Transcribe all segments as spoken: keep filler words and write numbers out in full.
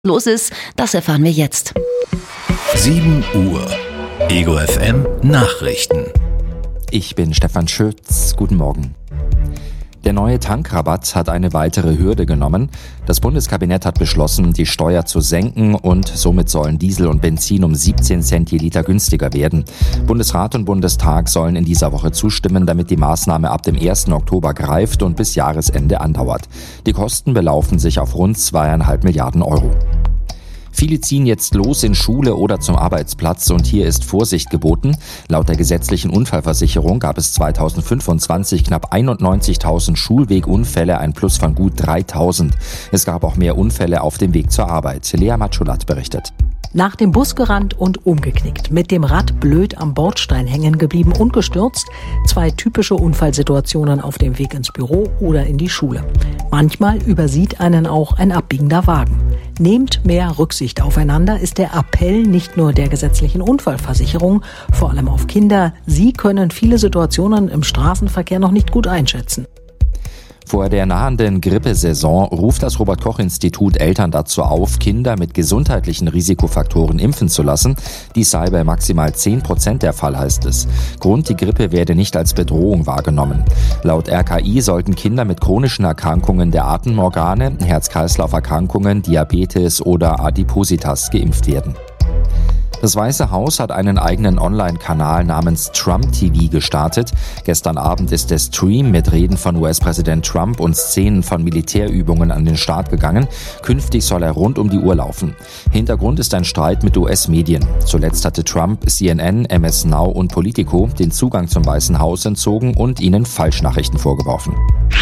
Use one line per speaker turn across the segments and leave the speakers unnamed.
los ist, das erfahren wir jetzt.
sieben Uhr. Ego F M Nachrichten.
Ich bin Stefan Schütz. Guten Morgen. Der neue Tankrabatt hat eine weitere Hürde genommen. Das Bundeskabinett hat beschlossen, die Steuer zu senken und somit sollen Diesel und Benzin um siebzehn Cent je Liter günstiger werden. Bundesrat und Bundestag sollen in dieser Woche zustimmen, damit die Maßnahme ab dem ersten Oktober greift und bis Jahresende andauert. Die Kosten belaufen sich auf rund zweieinhalb Milliarden Euro. Viele ziehen jetzt los in Schule oder zum Arbeitsplatz und hier ist Vorsicht geboten. Laut der gesetzlichen Unfallversicherung gab es zweitausendfünfundzwanzig knapp einundneunzigtausend Schulwegunfälle, ein Plus von gut dreitausend. Es gab auch mehr Unfälle auf dem Weg zur Arbeit. Lea Matschulat berichtet.
Nach dem Bus gerannt und umgeknickt, mit dem Rad blöd am Bordstein hängen geblieben und gestürzt. Zwei typische Unfallsituationen auf dem Weg ins Büro oder in die Schule. Manchmal übersieht einen auch ein abbiegender Wagen. Nehmt mehr Rücksicht aufeinander, ist der Appell nicht nur der gesetzlichen Unfallversicherung, vor allem auf Kinder. Sie können viele Situationen im Straßenverkehr noch nicht gut einschätzen.
Vor der nahenden Grippesaison ruft das Robert-Koch-Institut Eltern dazu auf, Kinder mit gesundheitlichen Risikofaktoren impfen zu lassen. Dies sei bei maximal zehn Prozent der Fall, heißt es. Grund, die Grippe werde nicht als Bedrohung wahrgenommen. Laut R K I sollten Kinder mit chronischen Erkrankungen der Atemorgane, Herz-Kreislauf-Erkrankungen, Diabetes oder Adipositas geimpft werden. Das Weiße Haus hat einen eigenen Online-Kanal namens Trump T V gestartet. Gestern Abend ist der Stream mit Reden von U S-Präsident Trump und Szenen von Militärübungen an den Start gegangen. Künftig soll er rund um die Uhr laufen. Hintergrund ist ein Streit mit U S-Medien. Zuletzt hatte Trump C N N, M S Now und Politico den Zugang zum Weißen Haus entzogen und ihnen Falschnachrichten vorgeworfen.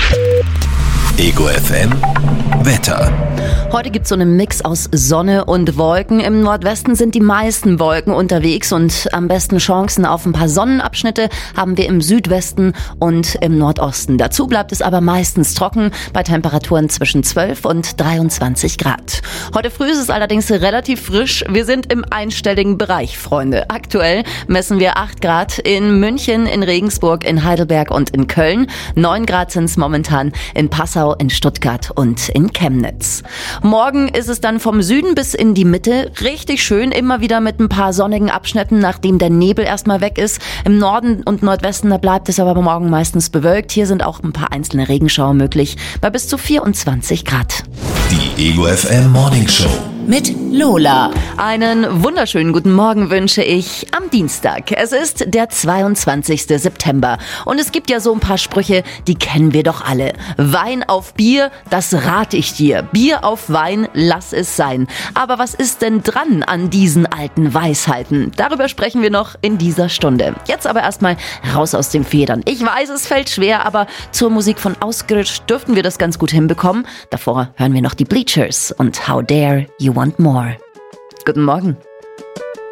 Ego F M Wetter.
Heute gibt es so einen Mix aus Sonne und Wolken. Im Nordwesten sind die meisten Wolken unterwegs und am besten Chancen auf ein paar Sonnenabschnitte haben wir im Südwesten und im Nordosten. Dazu bleibt es aber meistens trocken bei Temperaturen zwischen zwölf und dreiundzwanzig Grad. Heute früh ist es allerdings relativ frisch. Wir sind im einstelligen Bereich, Freunde. Aktuell messen wir acht Grad in München, in Regensburg, in Heidelberg und in Köln. neun Grad sind es momentan in Passau, in Stuttgart und in Chemnitz. Morgen ist es dann vom Süden bis in die Mitte richtig schön, immer wieder mit ein paar sonnigen Abschnitten, nachdem der Nebel erstmal weg ist. Im Norden und Nordwesten, da bleibt es aber morgen meistens bewölkt. Hier sind auch ein paar einzelne Regenschauer möglich, bei bis zu vierundzwanzig Grad.
Die Ego F M Morning Show
mit Lola. Einen wunderschönen guten Morgen wünsche ich am Dienstag. Es ist der zweiundzwanzigsten September und es gibt ja so ein paar Sprüche, die kennen wir doch alle. Wein auf Bier, das rate ich dir. Bier auf Wein, lass es sein. Aber was ist denn dran an diesen alten Weisheiten? Darüber sprechen wir noch in dieser Stunde. Jetzt aber erstmal raus aus den Federn. Ich weiß, es fällt schwer, aber zur Musik von Ausgrisch dürften wir das ganz gut hinbekommen. Davor hören wir noch die Bleachers und How Dare You Want More. Guten Morgen.